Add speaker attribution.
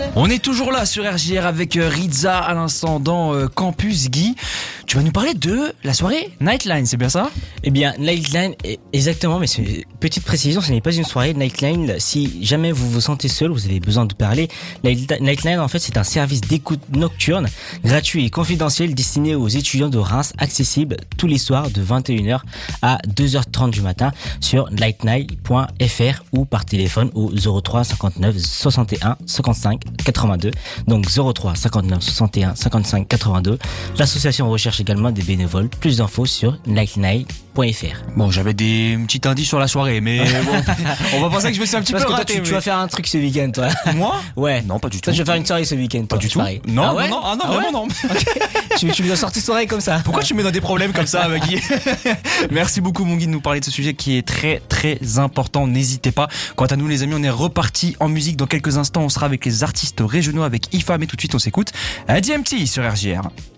Speaker 1: On est toujours là sur RJR avec Riza à l'instant dans Campus Guy. Tu vas nous parler de la soirée Nightline, c'est bien ça?
Speaker 2: Eh bien, Nightline, exactement, mais c'est une petite précision, ce n'est pas une soirée. Nightline, si jamais vous vous sentez seul, vous avez besoin de parler. Nightline, en fait, c'est un service d'écoute nocturne, gratuit et confidentiel destiné aux étudiants de Reims, accessible tous les soirs de 21h à 2h30 du matin sur nightnight.fr ou par téléphone au 03 59 61 55 82. Donc 03 59 61 55 82. L'association recherche également des bénévoles. Plus d'infos sur nightnight.fr.
Speaker 1: Bon, j'avais des petits indices sur la soirée, mais bon, on va penser que je me suis un petit peu
Speaker 2: Parce que
Speaker 1: raté.
Speaker 2: toi, tu vas faire un truc ce week-end, toi.
Speaker 1: Moi?
Speaker 2: Ouais.
Speaker 1: Non, pas du tout.
Speaker 2: Toi, je vais faire une soirée ce week-end.
Speaker 1: Pas du tout. Non,
Speaker 2: ah ouais
Speaker 1: non,
Speaker 2: ah
Speaker 1: vraiment
Speaker 2: ouais
Speaker 1: non.
Speaker 2: Tu lui as sorti soirée comme ça.
Speaker 1: Pourquoi tu me mets dans des problèmes comme ça, Maggie? Merci beaucoup, mon guide, de nous parler de ce sujet qui est très, très important. N'hésitez pas. Quant à nous, les amis, on est reparti en musique. Dans quelques instants, on sera avec les artistes régionaux avec IFA, mais tout de suite, on s'écoute DMT sur RJR.